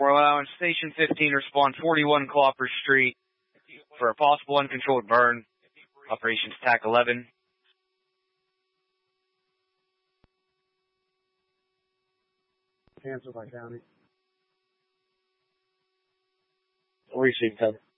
We're allowing Station 15 respond 41 Clopper Street for a possible uncontrolled burn. Operations TAC 11. Cancel by county. Receive 10.